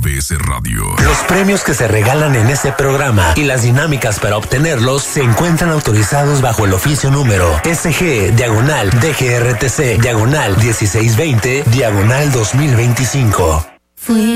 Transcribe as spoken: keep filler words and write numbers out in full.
B S Radio. Los premios que se regalan en este programa y las dinámicas para obtenerlos se encuentran autorizados bajo el oficio número S G, diagonal, D G R T C, diagonal dieciséis veinte, diagonal dos mil veinticinco. Fui